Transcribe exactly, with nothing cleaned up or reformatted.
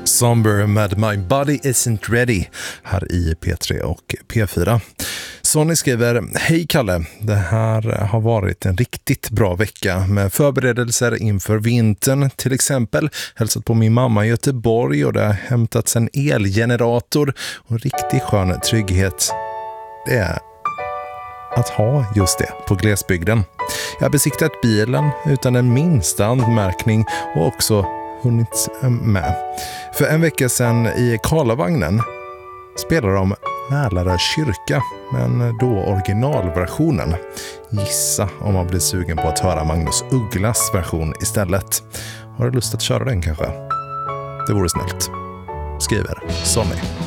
Somber med My Body Isn't Ready här i P tre och P fyra. Sonny skriver: Hej Kalle, det här har varit en riktigt bra vecka med förberedelser inför vintern. Till exempel hälsat på min mamma i Göteborg och det har hämtats en elgenerator och en riktigt skön trygghet. Det är att ha just det på glesbygden. Jag har besiktat bilen utan den minsta anmärkning och också hunnit med. För en vecka sedan i Karlavagnen spelar de Mälarö kyrka, men då originalversionen. Gissa om man blir sugen på att höra Magnus Ugglas version istället. Har du lust att köra den kanske? Det vore snällt. Skriver Sonny.